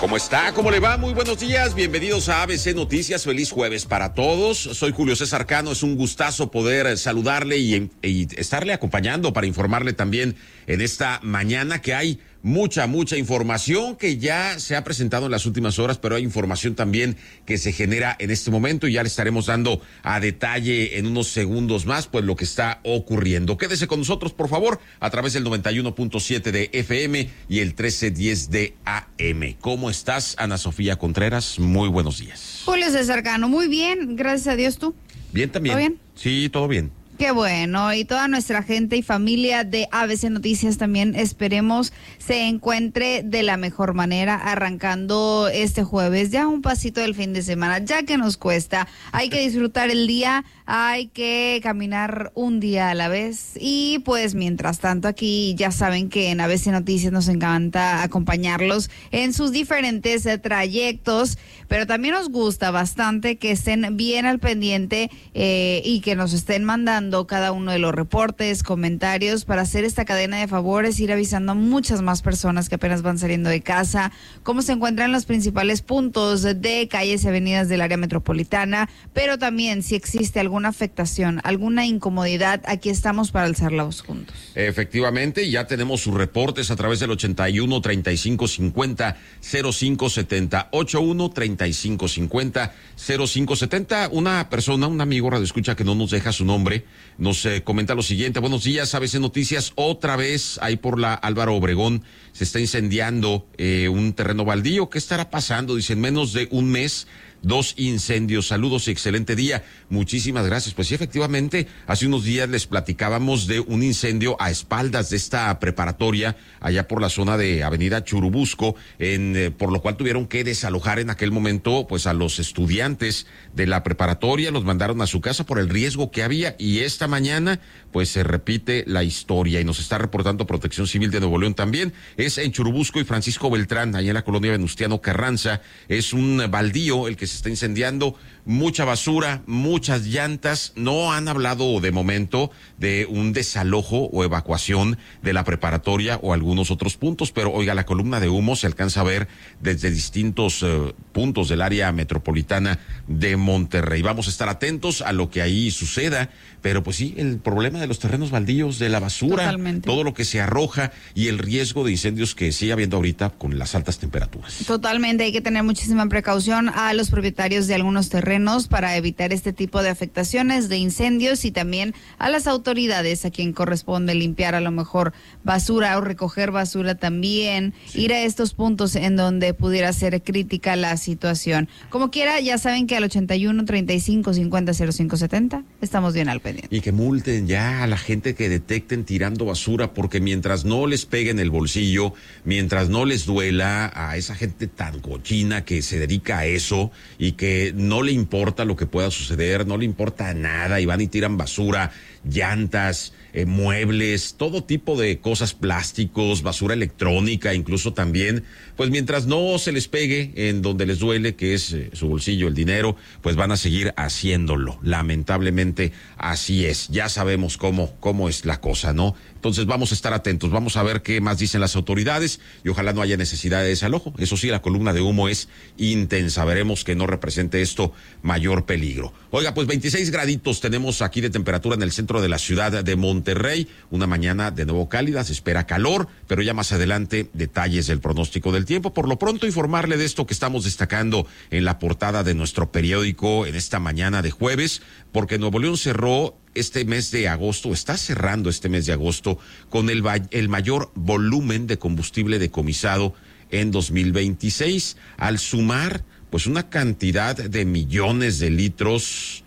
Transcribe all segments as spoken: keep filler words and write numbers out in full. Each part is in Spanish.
¿Cómo está? ¿Cómo le va? Muy buenos días. Bienvenidos a A B C Noticias. Feliz jueves para todos. Soy Julio César Cano. Es un gustazo poder saludarle y, y estarle acompañando para informarle también en esta mañana que hay mucha, mucha información que ya se ha presentado en las últimas horas, pero hay información también que se genera en este momento y ya le estaremos dando a detalle en unos segundos más, pues lo que está ocurriendo. Quédese con nosotros, por favor, a través del noventa y uno punto siete de F M y el trece diez de A M. ¿Cómo estás, Ana Sofía Contreras? Muy buenos días. Julio César Cano, muy bien, gracias a Dios. ¿Tú? Bien también. ¿Todo bien? Sí, todo bien. Qué bueno, y toda nuestra gente y familia de A B C Noticias también esperemos se encuentre de la mejor manera arrancando este jueves, ya un pasito del fin de semana, ya que nos cuesta, hay que disfrutar el día, hay que caminar un día a la vez y pues mientras tanto aquí ya saben que en A B C Noticias nos encanta acompañarlos en sus diferentes eh, trayectos, pero también nos gusta bastante que estén bien al pendiente eh, y que nos estén mandando cada uno de los reportes, comentarios, para hacer esta cadena de favores, ir avisando a muchas más personas que apenas van saliendo de casa, cómo se encuentran los principales puntos de calles y avenidas del área metropolitana, pero también si existe alguna afectación, alguna incomodidad, aquí estamos para alzar la voz juntos. Efectivamente, ya tenemos sus reportes a través del ochenta y uno, treinta y cinco cincuenta, cero cinco setenta, ochenta y uno, treinta y cinco cincuenta, cero cinco setenta. Una persona, un amigo radioescucha que no nos deja su nombre, nos eh, comenta lo siguiente: buenos días, A B C Noticias, otra vez ahí por la Álvaro Obregón se está incendiando eh, un terreno baldío. ¿Qué estará pasando? Dice, en menos de un mes, dos incendios. Saludos y excelente día. Muchísimas gracias. Pues sí, efectivamente, hace unos días les platicábamos de un incendio a espaldas de esta preparatoria, allá por la zona de Avenida Churubusco, en, eh, por lo cual tuvieron que desalojar en aquel momento pues a los estudiantes de la preparatoria, los mandaron a su casa por el riesgo que había, y esta mañana pues se repite la historia y nos está reportando Protección Civil de Nuevo León también. Es en Churubusco y Francisco Beltrán, allá en la colonia Venustiano Carranza. Es un baldío el que se está incendiando, mucha basura, muchas llantas. No han hablado de momento de un desalojo o evacuación de la preparatoria o algunos otros puntos, pero oiga, la columna de humo se alcanza a ver desde distintos eh, puntos del área metropolitana de Monterrey. Vamos a estar atentos a lo que ahí suceda, pero pues sí, el problema de los terrenos baldíos, de la basura, totalmente, todo lo que se arroja y el riesgo de incendios que sigue habiendo ahorita con las altas temperaturas. Totalmente, hay que tener muchísima precaución a los propietarios de algunos terrenos para evitar este tipo de afectaciones, de incendios, y también a las autoridades a quien corresponde limpiar a lo mejor basura o recoger basura también, sí. Ir a estos puntos en donde pudiera ser crítica la situación. Como quiera, ya saben que al ochenta y uno, treinta y cinco, cincuenta, cero cinco setenta estamos bien al pendiente. Y que multen ya a la gente que detecten tirando basura, porque mientras no les peguen el bolsillo, mientras no les duela a esa gente tan cochina que se dedica a eso y que no le importa lo que pueda suceder, no le importa nada y van y tiran basura, llantas, eh, muebles, todo tipo de cosas, plásticos, basura electrónica, incluso también, pues mientras no se les pegue en donde les duele, que es eh, su bolsillo, el dinero, pues van a seguir haciéndolo. Lamentablemente así es. Ya sabemos cómo, cómo es la cosa, ¿no? Entonces vamos a estar atentos, vamos a ver qué más dicen las autoridades y ojalá no haya necesidad de desalojo. Eso sí, la columna de humo es intensa, veremos que no represente esto mayor peligro. Oiga, pues veintiséis graditos tenemos aquí de temperatura en el centro de la ciudad de Monterrey, una mañana de nuevo cálida, se espera calor, pero ya más adelante detalles del pronóstico del tiempo. Por lo pronto informarle de esto que estamos destacando en la portada de nuestro periódico en esta mañana de jueves, porque Nuevo León cerró este mes de agosto, está cerrando este mes de agosto con el, el mayor volumen de combustible decomisado en dos mil veintiséis, al sumar pues una cantidad de millones de litros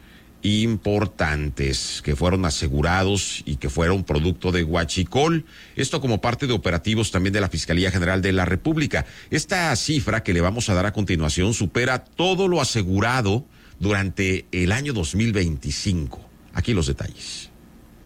importantes que fueron asegurados y que fueron producto de huachicol. Esto como parte de operativos también de la Fiscalía General de la República. Esta cifra que le vamos a dar a continuación supera todo lo asegurado durante el año dos mil veinticinco. Aquí los detalles.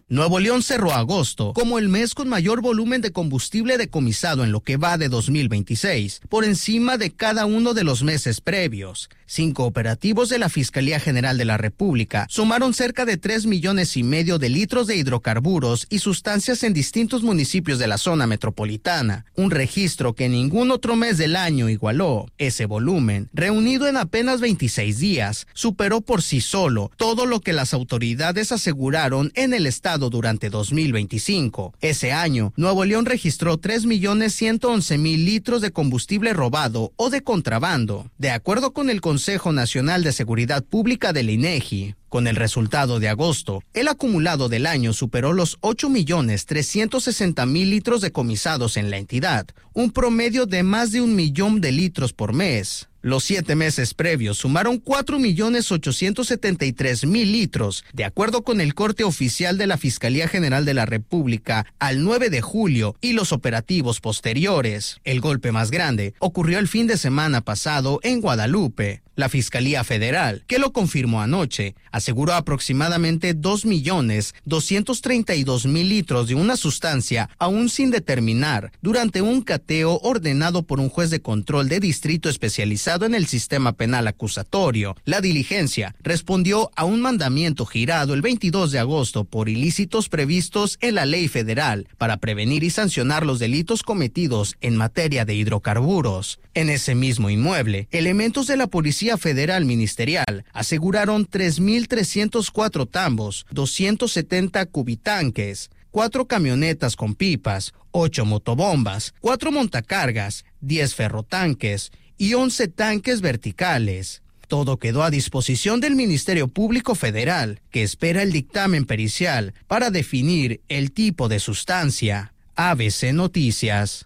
Nuevo León cerró agosto como el mes con mayor volumen de combustible decomisado en lo que va de dos mil veintiséis, por encima de cada uno de los meses previos. Cinco operativos de la Fiscalía General de la República sumaron cerca de tres millones y medio de litros de hidrocarburos y sustancias en distintos municipios de la zona metropolitana, un registro que ningún otro mes del año igualó. Ese volumen, reunido en apenas veintiséis días, superó por sí solo todo lo que las autoridades aseguraron en el estado durante dos mil veinticinco. Ese año, Nuevo León registró tres millones ciento once mil litros de combustible robado o de contrabando, de acuerdo con el Consejo Nacional de Seguridad Pública del INEGI. Con el resultado de agosto, el acumulado del año superó los ocho millones trescientos sesenta mil litros decomisados en la entidad, un promedio de más de un millón de litros por mes. Los siete meses previos sumaron cuatro millones ochocientos setenta y tres mil litros, de acuerdo con el corte oficial de la Fiscalía General de la República al nueve de julio y los operativos posteriores. El golpe más grande ocurrió el fin de semana pasado en Guadalupe. La Fiscalía Federal, que lo confirmó anoche, aseguró aproximadamente dos millones doscientos treinta y dos mil litros de una sustancia aún sin determinar durante un cateo ordenado por un juez de control de distrito especializado en el sistema penal acusatorio. La diligencia respondió a un mandamiento girado el veintidós de agosto por ilícitos previstos en la ley federal para prevenir y sancionar los delitos cometidos en materia de hidrocarburos. En ese mismo inmueble, elementos de la Policía Federal Ministerial aseguraron tres mil trescientos cuatro tambos, doscientos setenta cubitanques, cuatro camionetas con pipas, ocho motobombas, cuatro montacargas, diez ferrotanques y once tanques verticales. Todo quedó a disposición del Ministerio Público Federal, que espera el dictamen pericial para definir el tipo de sustancia. A B C Noticias.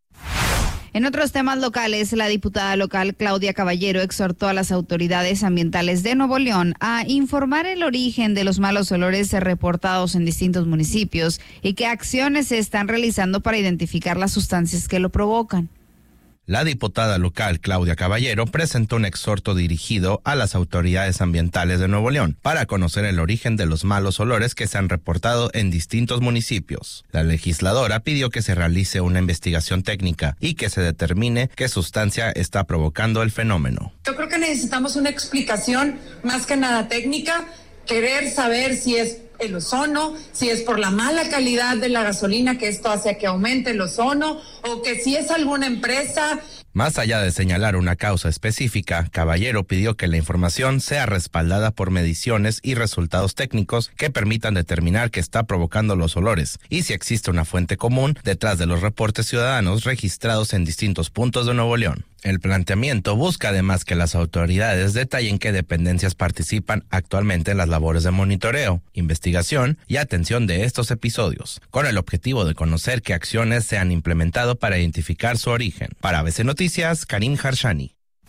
En otros temas locales, la diputada local Claudia Caballero exhortó a las autoridades ambientales de Nuevo León a informar el origen de los malos olores reportados en distintos municipios y qué acciones se están realizando para identificar las sustancias que lo provocan. La diputada local Claudia Caballero presentó un exhorto dirigido a las autoridades ambientales de Nuevo León para conocer el origen de los malos olores que se han reportado en distintos municipios. La legisladora pidió que se realice una investigación técnica y que se determine qué sustancia está provocando el fenómeno. Yo creo que necesitamos una explicación más que nada técnica, querer saber si es el ozono, si es por la mala calidad de la gasolina que esto hace que aumente el ozono, o que si es alguna empresa. Más allá de señalar una causa específica, Caballero pidió que la información sea respaldada por mediciones y resultados técnicos que permitan determinar qué está provocando los olores y si existe una fuente común detrás de los reportes ciudadanos registrados en distintos puntos de Nuevo León. El planteamiento busca además que las autoridades detallen qué dependencias participan actualmente en las labores de monitoreo, investigación y atención de estos episodios, con el objetivo de conocer qué acciones se han implementado para identificar su origen. Para A B C Noticias, Karim Harshani.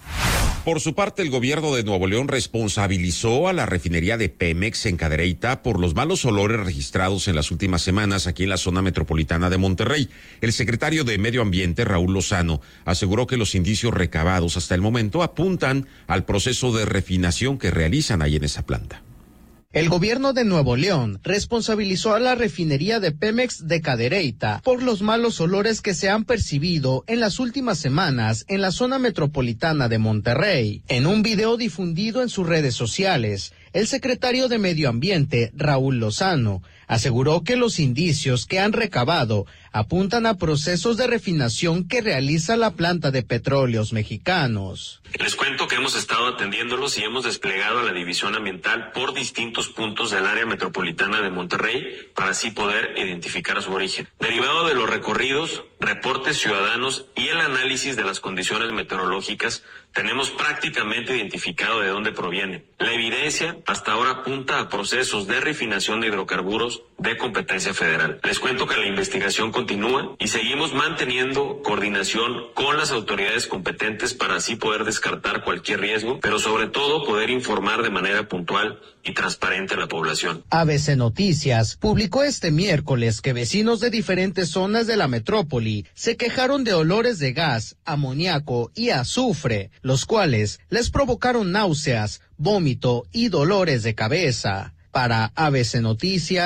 Por su parte, el gobierno de Nuevo León responsabilizó a la refinería de Pemex en Cadereyta por los malos olores registrados en las últimas semanas aquí en la zona metropolitana de Monterrey. El secretario de Medio Ambiente, Raúl Lozano, aseguró que los indicios recabados hasta el momento apuntan al proceso de refinación que realizan ahí en esa planta. El gobierno de Nuevo León responsabilizó a la refinería de Pemex de Cadereyta por los malos olores que se han percibido en las últimas semanas en la zona metropolitana de Monterrey. En un video difundido en sus redes sociales, el secretario de Medio Ambiente, Raúl Lozano, aseguró que los indicios que han recabado apuntan a procesos de refinación que realiza la planta de petróleos mexicanos. Les cuento que hemos estado atendiéndolos y hemos desplegado a la División Ambiental por distintos puntos del área metropolitana de Monterrey para así poder identificar su origen. Derivado de los recorridos, reportes ciudadanos y el análisis de las condiciones meteorológicas, tenemos prácticamente identificado de dónde provienen. La evidencia hasta ahora apunta a procesos de refinación de hidrocarburos de competencia federal. Les cuento que la investigación continúa y seguimos manteniendo coordinación con las autoridades competentes para así poder descartar cualquier riesgo, pero sobre todo poder informar de manera puntual y transparente a la población. A B C Noticias publicó este miércoles que vecinos de diferentes zonas de la metrópoli se quejaron de olores de gas, amoníaco y azufre, los cuales les provocaron náuseas, vómito y dolores de cabeza. Para A B C Noticias,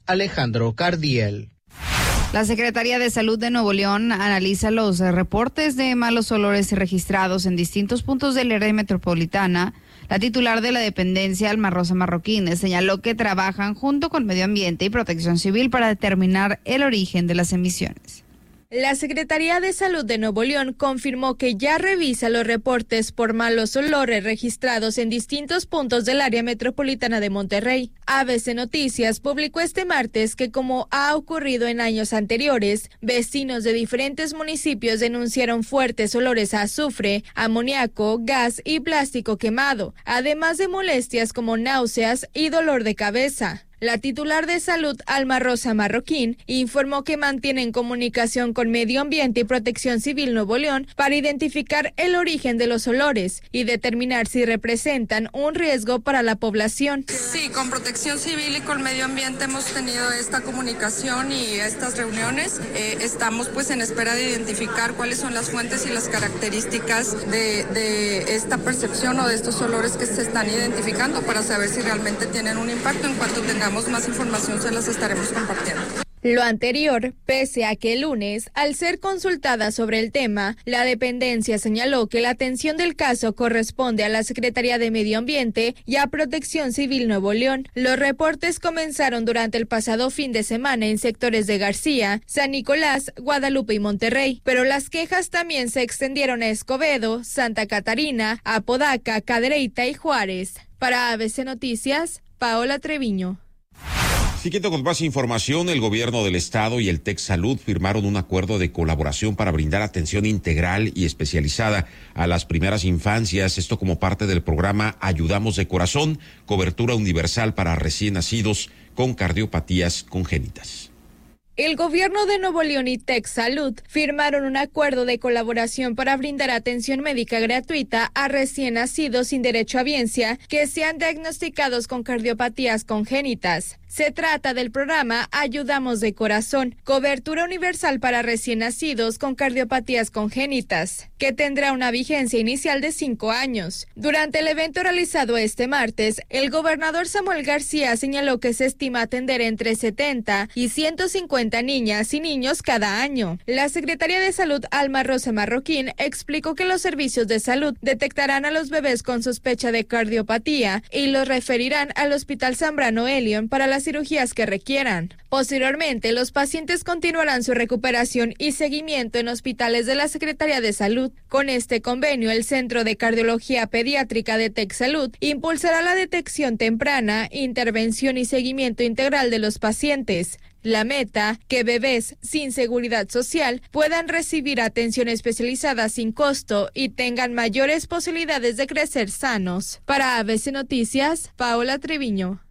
Alejandro Cardiel. La Secretaría de Salud de Nuevo León analiza los reportes de malos olores registrados en distintos puntos del área metropolitana. La titular de la dependencia, Alma Rosa Marroquín, señaló que trabajan junto con Medio Ambiente y Protección Civil para determinar el origen de las emisiones. La Secretaría de Salud de Nuevo León confirmó que ya revisa los reportes por malos olores registrados en distintos puntos del área metropolitana de Monterrey. A B C Noticias publicó este martes que, como ha ocurrido en años anteriores, vecinos de diferentes municipios denunciaron fuertes olores a azufre, amoníaco, gas y plástico quemado, además de molestias como náuseas y dolor de cabeza. La titular de Salud, Alma Rosa Marroquín, informó que mantienen comunicación con Medio Ambiente y Protección Civil Nuevo León para identificar el origen de los olores y determinar si representan un riesgo para la población. Sí, con Protección Civil y con Medio Ambiente hemos tenido esta comunicación y estas reuniones. Eh, estamos pues en espera de identificar cuáles son las fuentes y las características de, de esta percepción o de estos olores que se están identificando para saber si realmente tienen un impacto. En cuanto tengamos más información se las estaremos compartiendo. Lo anterior, pese a que el lunes, al ser consultada sobre el tema, la dependencia señaló que la atención del caso corresponde a la Secretaría de Medio Ambiente y a Protección Civil Nuevo León. Los reportes comenzaron durante el pasado fin de semana en sectores de García, San Nicolás, Guadalupe y Monterrey, pero las quejas también se extendieron a Escobedo, Santa Catarina, Apodaca, Cadereyta y Juárez. Para A B C Noticias, Paola Treviño. Siguiendo con más información, el gobierno del estado y el Tec Salud firmaron un acuerdo de colaboración para brindar atención integral y especializada a las primeras infancias, esto como parte del programa Ayudamos de Corazón, cobertura universal para recién nacidos con cardiopatías congénitas. El gobierno de Nuevo León y Tec Salud firmaron un acuerdo de colaboración para brindar atención médica gratuita a recién nacidos sin derecho a biencia que sean diagnosticados con cardiopatías congénitas. Se trata del programa Ayudamos de Corazón, cobertura universal para recién nacidos con cardiopatías congénitas, que tendrá una vigencia inicial de cinco años. Durante el evento realizado este martes, el gobernador Samuel García señaló que se estima atender entre setenta y ciento cincuenta niñas y niños cada año. La secretaria de Salud, Alma Rosa Marroquín, explicó que los servicios de salud detectarán a los bebés con sospecha de cardiopatía y los referirán al Hospital Zambrano Elion para las cirugías que requieran. Posteriormente, los pacientes continuarán su recuperación y seguimiento en hospitales de la Secretaría de Salud. Con este convenio, el Centro de Cardiología Pediátrica de Tec Salud impulsará la detección temprana, intervención y seguimiento integral de los pacientes. La meta, que bebés sin seguridad social puedan recibir atención especializada sin costo y tengan mayores posibilidades de crecer sanos. Para A B C Noticias, Paola Treviño.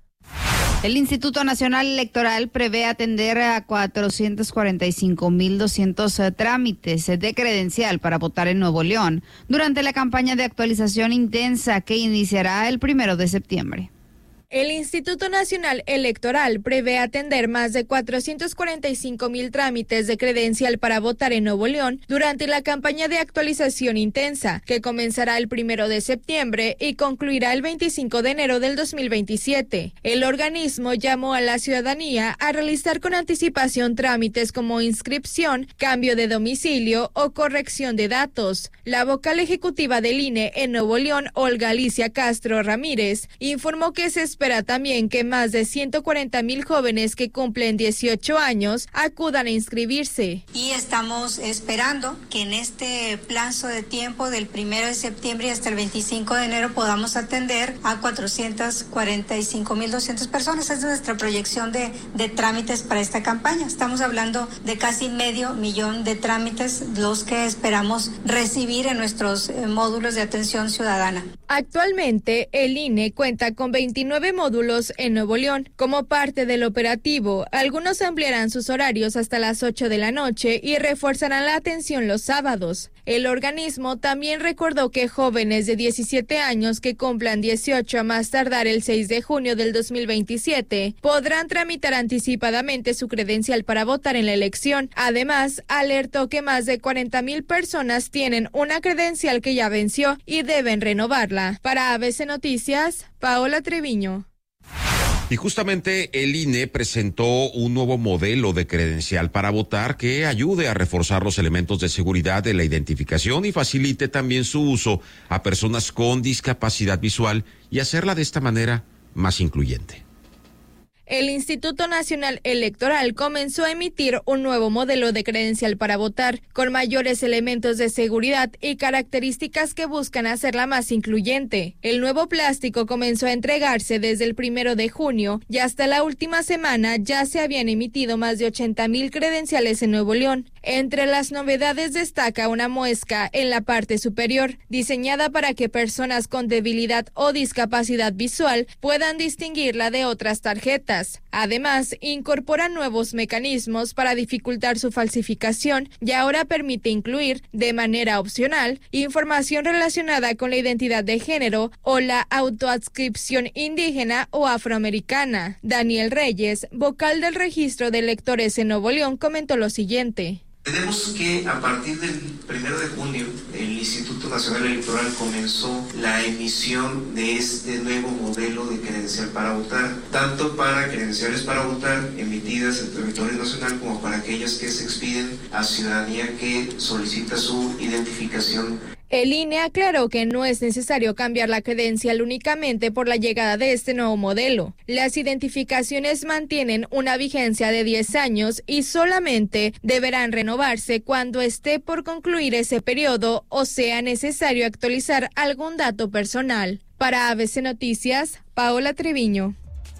El Instituto Nacional Electoral prevé atender a cuatrocientos cuarenta y cinco mil doscientos trámites de credencial para votar en Nuevo León durante la campaña de actualización intensa que iniciará el primero de septiembre. El Instituto Nacional Electoral prevé atender más de cuatrocientos cuarenta y cinco mil trámites de credencial para votar en Nuevo León durante la campaña de actualización intensa, que comenzará el primero de septiembre y concluirá el veinticinco de enero del dos mil veintisiete. El organismo llamó a la ciudadanía a realizar con anticipación trámites como inscripción, cambio de domicilio o corrección de datos. La vocal ejecutiva del I N E en Nuevo León, Olga Alicia Castro Ramírez, informó que se espera también que más de ciento cuarenta mil jóvenes que cumplen dieciocho años acudan a inscribirse. Y estamos esperando que en este plazo de tiempo del primero de septiembre hasta el veinticinco de enero podamos atender a cuatrocientos cuarenta y cinco mil doscientas personas. Esa es nuestra proyección de, de trámites para esta campaña. Estamos hablando de casi medio millón de trámites los que esperamos recibir en nuestros eh, módulos de atención ciudadana. Actualmente, el I N E cuenta con veintinueve módulos en Nuevo León. Como parte del operativo, algunos ampliarán sus horarios hasta las ocho de la noche y reforzarán la atención los sábados. El organismo también recordó que jóvenes de diecisiete años que cumplan dieciocho a más tardar el seis de junio del dos mil veintisiete podrán tramitar anticipadamente su credencial para votar en la elección. Además, alertó que más de cuarenta mil personas tienen una credencial que ya venció y deben renovarla. Para A B C Noticias, Paola Treviño. Y justamente el I N E presentó un nuevo modelo de credencial para votar que ayude a reforzar los elementos de seguridad de la identificación y facilite también su uso a personas con discapacidad visual y hacerla de esta manera más incluyente. El Instituto Nacional Electoral comenzó a emitir un nuevo modelo de credencial para votar, con mayores elementos de seguridad y características que buscan hacerla más incluyente. El nuevo plástico comenzó a entregarse desde el primero de junio y hasta la última semana ya se habían emitido más de ochenta mil credenciales en Nuevo León. Entre las novedades destaca una muesca en la parte superior, diseñada para que personas con debilidad o discapacidad visual puedan distinguirla de otras tarjetas. Además, incorpora nuevos mecanismos para dificultar su falsificación y ahora permite incluir, de manera opcional, información relacionada con la identidad de género o la autoadscripción indígena o afroamericana. Daniel Reyes, vocal del registro de electores en Nuevo León, comentó lo siguiente. Tenemos que a partir del primero de junio el Instituto Nacional Electoral comenzó la emisión de este nuevo modelo de credencial para votar, tanto para credenciales para votar emitidas en territorio nacional como para aquellas que se expiden a ciudadanía que solicita su identificación. El I N E aclaró que no es necesario cambiar la credencial únicamente por la llegada de este nuevo modelo. Las identificaciones mantienen una vigencia de diez años y solamente deberán renovarse cuando esté por concluir ese periodo o sea necesario actualizar algún dato personal. Para A B C Noticias, Paola Treviño.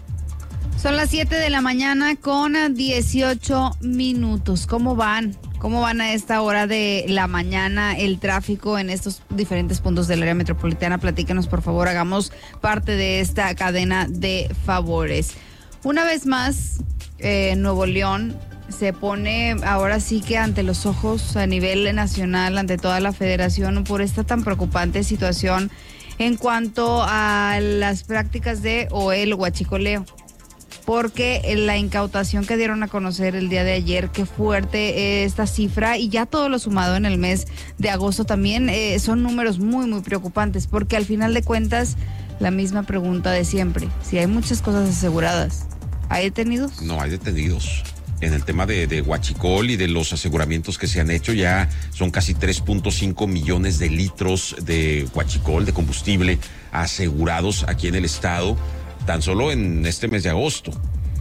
Son las siete de la mañana con dieciocho minutos. ¿Cómo van? ¿Cómo van a esta hora de la mañana el tráfico en estos diferentes puntos del área metropolitana? Platícanos, por favor, hagamos parte de esta cadena de favores. Una vez más, eh, Nuevo León se pone ahora sí que ante los ojos a nivel nacional, ante toda la federación, por esta tan preocupante situación en cuanto a las prácticas de o el huachicoleo. Porque la incautación que dieron a conocer el día de ayer, qué fuerte esta cifra, y ya todo lo sumado en el mes de agosto también eh, son números muy, muy preocupantes, porque al final de cuentas, la misma pregunta de siempre, si hay muchas cosas aseguradas, ¿hay detenidos? No hay detenidos. En el tema de, de huachicol y de los aseguramientos que se han hecho, ya son casi tres punto cinco millones de litros de huachicol, de combustible, asegurados aquí en el estado, tan solo en este mes de agosto.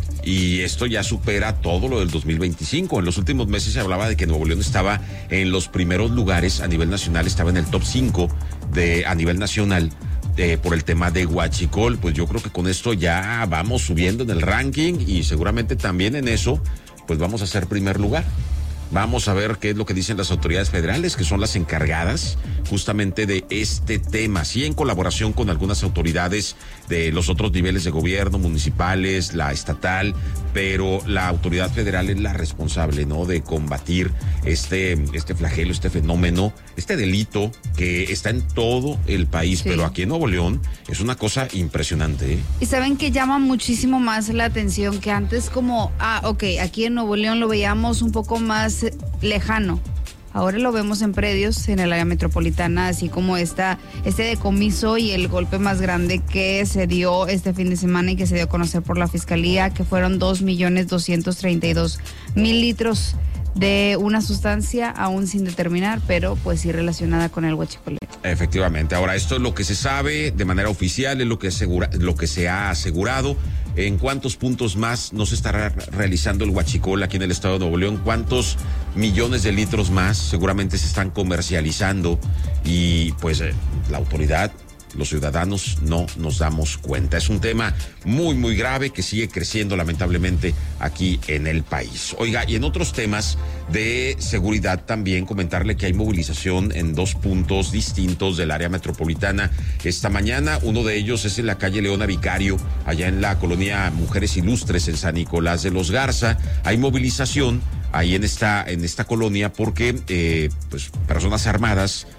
Y esto ya supera todo lo del dos mil veinticinco. En los últimos meses se hablaba de que Nuevo León estaba en los primeros lugares a nivel nacional, estaba en el top cinco de, a nivel nacional eh, por el tema de huachicol. Pues yo creo que con esto ya vamos subiendo en el ranking y seguramente también en eso pues vamos a ser primer lugar. Vamos a ver qué es lo que dicen las autoridades federales, que son las encargadas justamente de este tema, sí, en colaboración con algunas autoridades de los otros niveles de gobierno, municipales, la estatal, pero la autoridad federal es la responsable, ¿no?, de combatir este, este flagelo, este fenómeno, este delito que está en todo el país, sí. Pero aquí en Nuevo León es una cosa impresionante, ¿eh? Y saben que llama muchísimo más la atención que antes, como, ah, ok, aquí en Nuevo León lo veíamos un poco más lejano. Ahora lo vemos en predios en el área metropolitana, así como esta, este decomiso y el golpe más grande que se dio este fin de semana y que se dio a conocer por la Fiscalía, que fueron dos millones doscientos treinta y dos mil litros de una sustancia aún sin determinar, pero pues sí relacionada con el huachicoleo. Efectivamente. Ahora, esto es lo que se sabe de manera oficial, es lo que, asegura, lo que se ha asegurado. ¿En cuántos puntos más no se estará realizando el huachicol aquí en el estado de Nuevo León? ¿Cuántos millones de litros más seguramente se están comercializando? Y pues eh, la autoridad, los ciudadanos no nos damos cuenta. Es un tema muy, muy grave que sigue creciendo lamentablemente aquí en el país. Oiga, y en otros temas de seguridad también comentarle que hay movilización en dos puntos distintos del área metropolitana esta mañana. Uno de ellos es en la calle Leona Vicario, allá en la colonia Mujeres Ilustres en San Nicolás de los Garza. Hay movilización ahí en esta, en esta colonia porque eh, pues personas armadas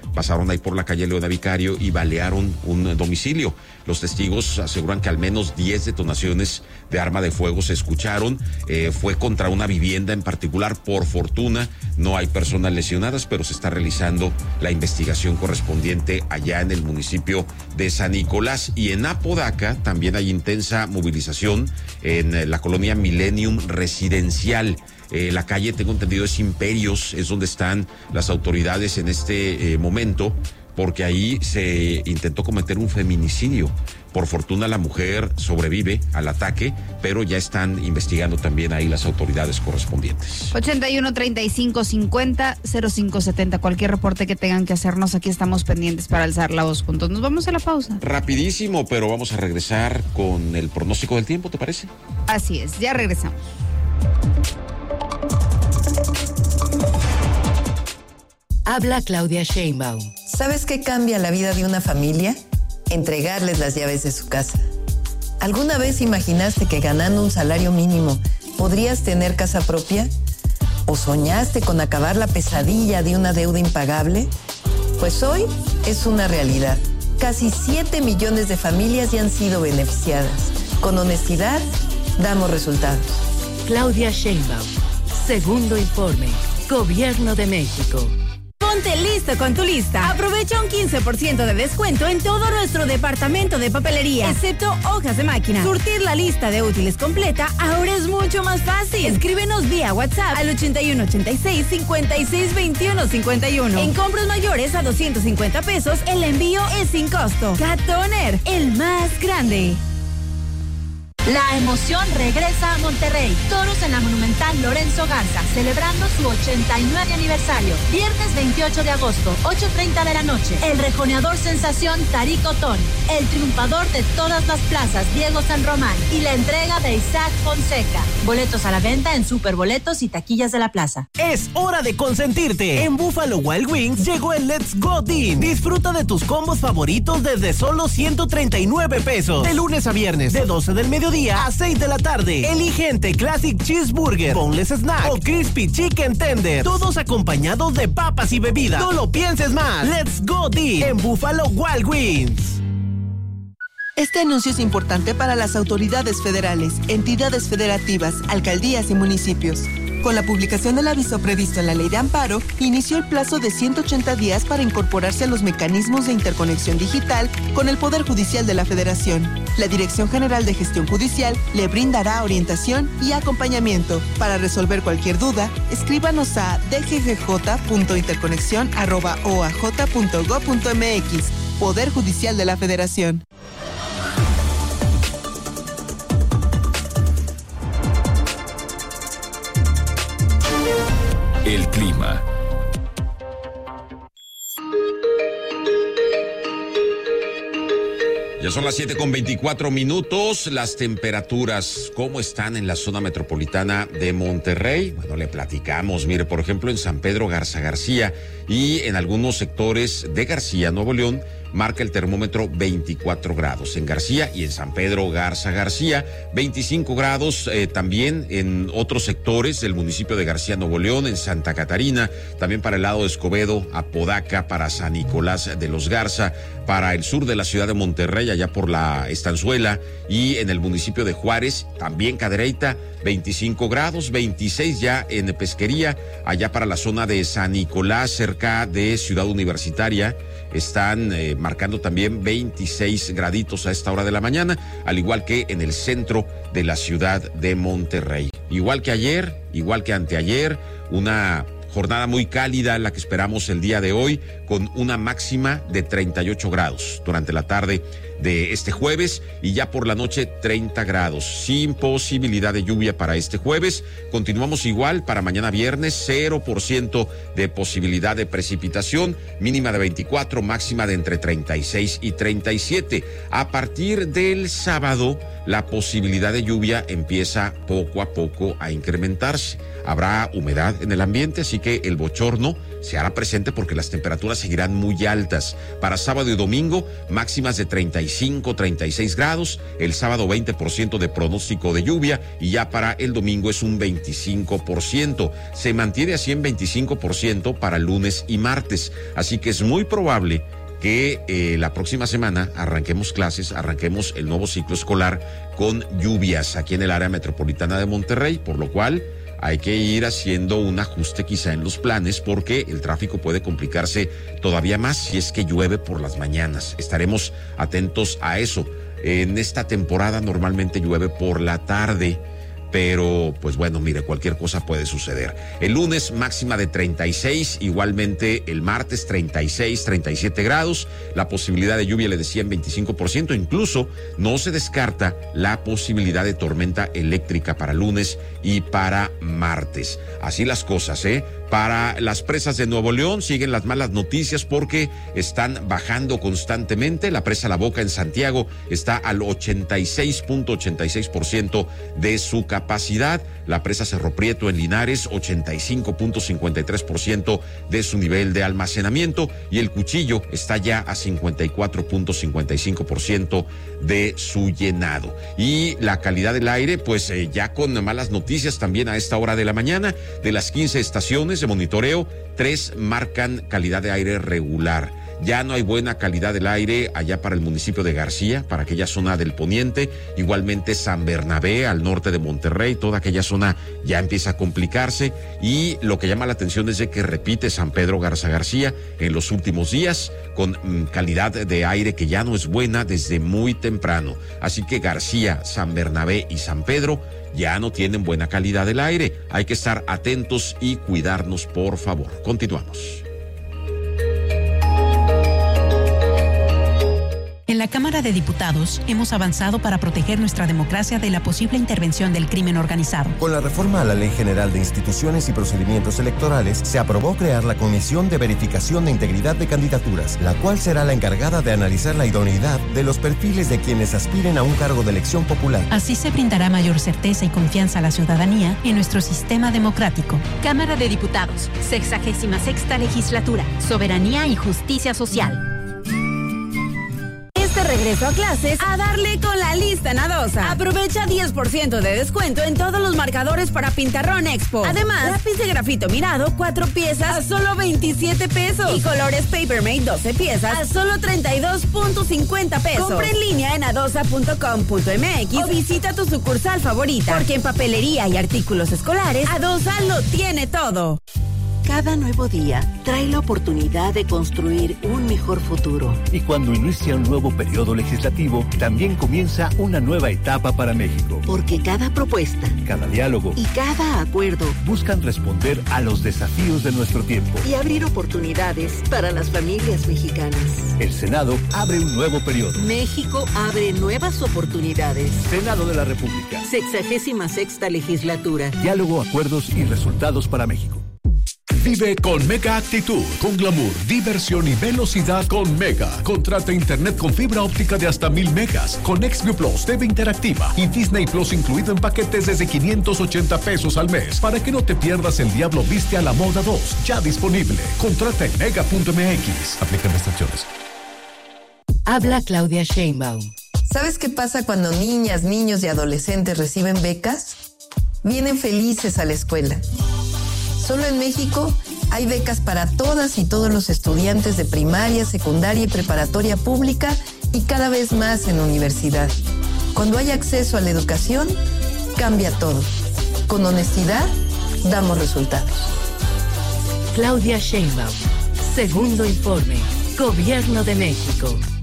pasaron ahí por la calle Leona Vicario y balearon un domicilio. Los testigos aseguran que al menos diez detonaciones de arma de fuego se escucharon. Eh, fue contra una vivienda en particular. Por fortuna no hay personas lesionadas, pero se está realizando la investigación correspondiente allá en el municipio de San Nicolás. Y en Apodaca también hay intensa movilización en la colonia Millennium Residencial. Eh, la calle, tengo entendido, es Imperios, es donde están las autoridades en este eh, momento, porque ahí se intentó cometer un feminicidio. Por fortuna la mujer sobrevive al ataque, pero ya están investigando también ahí las autoridades correspondientes. ochenta y uno, treinta y cinco, cincuenta, cero cinco setenta. Cualquier reporte que tengan que hacernos, aquí estamos pendientes para alzar la voz juntos. Nos vamos a la pausa. Rapidísimo, pero vamos a regresar con el pronóstico del tiempo, ¿te parece? Así es, ya regresamos. Habla Claudia Sheinbaum. ¿Sabes qué cambia la vida de una familia? Entregarles las llaves de su casa. ¿Alguna vez imaginaste que ganando un salario mínimo podrías tener casa propia? ¿O soñaste con acabar la pesadilla de una deuda impagable? Pues hoy es una realidad. Casi siete millones de familias ya han sido beneficiadas. Con honestidad, damos resultados. Claudia Sheinbaum. Segundo informe. Gobierno de México. Ponte listo con tu lista. Aprovecha un quince por ciento de descuento en todo nuestro departamento de papelería, excepto hojas de máquina. Surtir la lista de útiles completa ahora es mucho más fácil. Escríbenos vía WhatsApp al ochenta y uno, ochenta y seis, cincuenta y seis, veintiuno, cincuenta y uno. En compras mayores a doscientos cincuenta pesos, el envío es sin costo. Cat Toner, el más grande. La emoción regresa a Monterrey. Toros en la Monumental Lorenzo Garza, celebrando su ochenta y nueve aniversario. Viernes veintiocho de agosto, ocho treinta de la noche. El rejoneador sensación Tarik Otón, el triunfador de todas las plazas Diego San Román y la entrega de Isaac Fonseca. Boletos a la venta en Superboletos y taquillas de la plaza. Es hora de consentirte. En Buffalo Wild Wings llegó el Let's Go Deal. Disfruta de tus combos favoritos desde solo ciento treinta y nueve pesos. De lunes a viernes, de doce del mediodía a seis de la tarde. Elige entre Classic Cheeseburger, Boneless Snack o Crispy Chicken Tender. Todos acompañados de papas y bebidas. No lo pienses más. Let's Go Deal en Buffalo Wild Wings. Este anuncio es importante para las autoridades federales, entidades federativas, alcaldías y municipios. Con la publicación del aviso previsto en la Ley de Amparo, inició el plazo de ciento ochenta días para incorporarse a los mecanismos de interconexión digital con el Poder Judicial de la Federación. La Dirección General de Gestión Judicial le brindará orientación y acompañamiento. Para resolver cualquier duda, escríbanos a d g g j punto interconexión arroba o a j punto gob punto m x. Poder Judicial de la Federación. El clima. Ya son las siete con veinticuatro minutos. Las temperaturas, ¿cómo están en la zona metropolitana de Monterrey? Bueno, le platicamos. Mire, por ejemplo, en San Pedro Garza García y en algunos sectores de García, Nuevo León, marca el termómetro veinticuatro grados. En García y en San Pedro Garza García, veinticinco grados eh, también en otros sectores del municipio de García, Nuevo León, en Santa Catarina, también para el lado de Escobedo, Apodaca, para San Nicolás de los Garza, para el sur de la ciudad de Monterrey, allá por la Estanzuela, y en el municipio de Juárez, también Cadereyta, veinticinco grados, veintiséis ya en Pesquería, allá para la zona de San Nicolás, cerca de Ciudad Universitaria, están eh, marcando también veintiséis graditos a esta hora de la mañana, al igual que en el centro de la ciudad de Monterrey. Igual que ayer, igual que anteayer, una jornada muy cálida la que esperamos el día de hoy, con una máxima de treinta y ocho grados durante la tarde de este jueves y ya por la noche treinta grados, sin posibilidad de lluvia para este jueves. Continuamos igual para mañana viernes, cero por ciento de posibilidad de precipitación, mínima de veinticuatro, máxima de entre treinta y seis y treinta y siete. A partir del sábado, la posibilidad de lluvia empieza poco a poco a incrementarse. Habrá humedad en el ambiente, así que el bochorno se hará presente porque las temperaturas seguirán muy altas. Para sábado y domingo, máximas de treinta y cinco, treinta y seis grados, el sábado veinte por ciento de pronóstico de lluvia y ya para el domingo es un veinticinco por ciento. Se mantiene así en veinticinco por ciento para lunes y martes, así que es muy probable que eh, la próxima semana arranquemos clases, arranquemos el nuevo ciclo escolar con lluvias aquí en el área metropolitana de Monterrey, por lo cual hay que ir haciendo un ajuste quizá en los planes porque el tráfico puede complicarse todavía más si es que llueve por las mañanas. Estaremos atentos a eso. En esta temporada normalmente llueve por la tarde, pero pues bueno, mire, cualquier cosa puede suceder. El lunes máxima de treinta y seis, igualmente el martes treinta y seis, treinta y siete grados, la posibilidad de lluvia le decía en veinticinco por ciento, incluso no se descarta la posibilidad de tormenta eléctrica para lunes y para martes. Así las cosas, ¿eh? Para las presas de Nuevo León siguen las malas noticias porque están bajando constantemente. La presa La Boca en Santiago está al ochenta y seis punto ochenta y seis por ciento de su capacidad. La presa Cerro Prieto en Linares, ochenta y cinco punto cincuenta y tres por ciento de su nivel de almacenamiento. Y el Cuchillo está ya a cincuenta y cuatro punto cincuenta y cinco por ciento de su llenado. Y la calidad del aire, pues eh, ya con malas noticias también a esta hora de la mañana. De las quince estaciones de monitoreo, tres marcan calidad de aire regular. Ya no hay buena calidad del aire allá para el municipio de García, para aquella zona del poniente, igualmente San Bernabé al norte de Monterrey, toda aquella zona ya empieza a complicarse y lo que llama la atención es de que repite San Pedro Garza García en los últimos días con mm, calidad de aire que ya no es buena desde muy temprano. Así que García, San Bernabé y San Pedro ya no tienen buena calidad del aire. Hay que estar atentos y cuidarnos, por favor. Continuamos. En la Cámara de Diputados hemos avanzado para proteger nuestra democracia de la posible intervención del crimen organizado. Con la reforma a la Ley General de Instituciones y Procedimientos Electorales, se aprobó crear la Comisión de Verificación de Integridad de Candidaturas, la cual será la encargada de analizar la idoneidad de los perfiles de quienes aspiren a un cargo de elección popular. Así se brindará mayor certeza y confianza a la ciudadanía en nuestro sistema democrático. Cámara de Diputados, sexagésima sexta legislatura, soberanía y justicia social. Regreso a clases a darle con la lista Nadosa. Aprovecha diez por ciento de descuento en todos los marcadores para Pintarrón Expo. Además, lápiz de grafito mirado, cuatro piezas a solo veintisiete pesos. Y colores Papermate, doce piezas a solo treinta y dos punto cincuenta pesos. Compra en línea en adosa punto com punto m x o visita tu sucursal favorita. Porque en papelería y artículos escolares, Adosa lo tiene todo. Cada nuevo día trae la oportunidad de construir un mejor futuro. Y cuando inicia un nuevo periodo legislativo, también comienza una nueva etapa para México. Porque cada propuesta, cada diálogo y cada acuerdo buscan responder a los desafíos de nuestro tiempo y abrir oportunidades para las familias mexicanas. El Senado abre un nuevo periodo. México abre nuevas oportunidades. Senado de la República. Sexagésima sexta legislatura. Diálogo, acuerdos y resultados para México. Vive con Mega Actitud, con glamour, diversión y velocidad con Mega. Contrata internet con fibra óptica de hasta mil megas, con XView Plus, T V interactiva y Disney Plus incluido en paquetes desde quinientos ochenta pesos al mes, para que no te pierdas El Diablo Viste a la Moda dos, ya disponible. Contrata en mega punto m x. Aplican restricciones. Habla Claudia Sheinbaum. ¿Sabes qué pasa cuando niñas, niños y adolescentes reciben becas? Vienen felices a la escuela. Solo en México hay becas para todas y todos los estudiantes de primaria, secundaria y preparatoria pública y cada vez más en universidad. Cuando hay acceso a la educación, cambia todo. Con honestidad, damos resultados. Claudia Sheinbaum. Segundo informe. Gobierno de México.